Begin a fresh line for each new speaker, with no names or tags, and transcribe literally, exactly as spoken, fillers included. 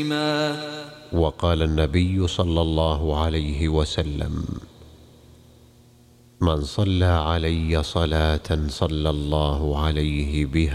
وقال النبي صلى الله عليه وسلم: من صلى علي صلاة صلى الله عليه بها